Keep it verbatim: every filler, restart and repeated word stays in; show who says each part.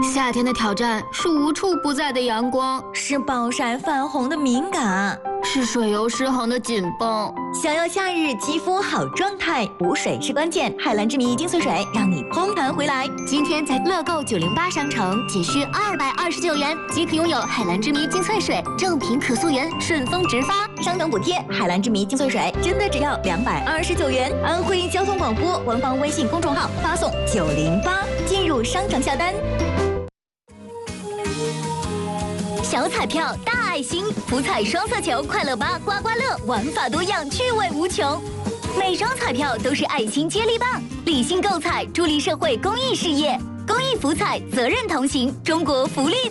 Speaker 1: 夏天的挑战是无处不在的阳光，
Speaker 2: 是暴晒泛红的敏感，
Speaker 1: 是水油失衡的紧绷。
Speaker 2: 想要夏日肌肤好状态，补水是关键。海蓝之谜精粹水让你通弹回来。
Speaker 3: 今天在乐购九零八商城仅需二百二十九元即可拥有海蓝之谜精粹水，正品可溯源，顺丰直发，
Speaker 2: 商城补贴。海蓝之谜精粹水真的只要两百二十九元。安徽交通广播官方微信公众号发送九零八进入商城下单。
Speaker 3: 小彩票大爱心，福彩双色球快乐吧刮刮乐，玩法多样，趣味无穷。每张彩票都是爱心接力棒，理性购彩，助力社会公益事业。公益福彩，责任同行，中国福利。